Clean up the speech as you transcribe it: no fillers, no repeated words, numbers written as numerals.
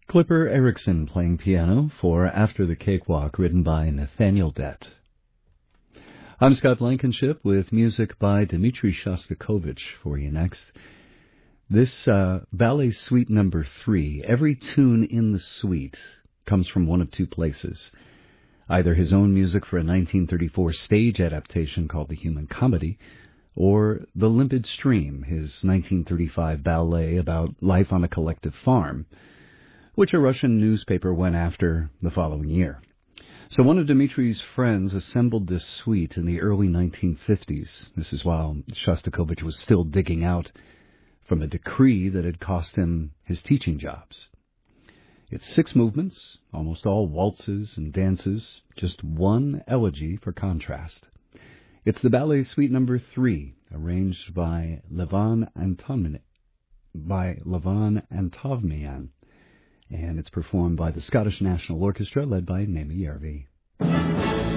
Clipper Erickson playing piano for After the Cakewalk, written by Nathaniel Dett. I'm Scott Blankenship with music by Dmitri Shostakovich for you next. This ballet suite number 3, every tune in the suite comes from one of two places. Either his own music for a 1934 stage adaptation called The Human Comedy, or The Limpid Stream, his 1935 ballet about life on a collective farm, which a Russian newspaper went after the following year. So one of Dmitri's friends assembled this suite in the early 1950s. This is while Shostakovich was still digging out from a decree that had cost him his teaching jobs. It's 6 movements, almost all waltzes and dances, just one elegy for contrast. It's the ballet suite number 3, arranged by Levan Antovmian, and it's performed by the Scottish National Orchestra led by Naima Järvi.